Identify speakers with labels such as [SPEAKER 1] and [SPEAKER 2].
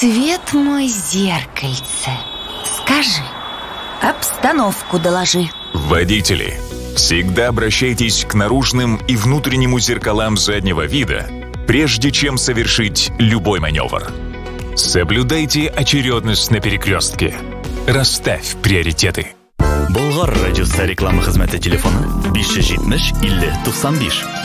[SPEAKER 1] Свет мой зеркальце, скажи, обстановку доложи.
[SPEAKER 2] Водители, всегда обращайтесь к наружным и внутреннему зеркалам заднего вида, прежде чем совершить любой маневр. Соблюдайте очередность на перекрестке. Расставь приоритеты.
[SPEAKER 3] Болгар радиосы реклама хезмәте телефоны 570 50 95.